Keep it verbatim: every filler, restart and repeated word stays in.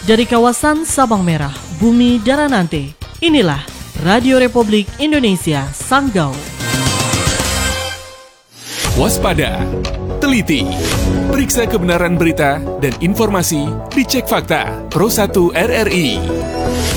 Dari kawasan Sabang Merah, Bumi Daranante, inilah Radio Republik Indonesia Sanggau. Waspada, teliti, periksa kebenaran berita dan informasi, dicek fakta. Pro satu R R I.